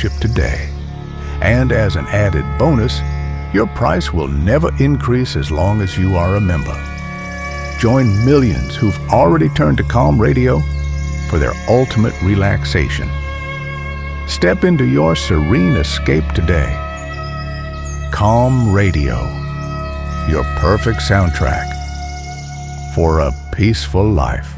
membership today. And as an added bonus, your price will never increase as long as you are a member. Join millions who've already turned to Calm Radio for their ultimate relaxation. Step into your serene escape today. Calm Radio, your perfect soundtrack for a peaceful life.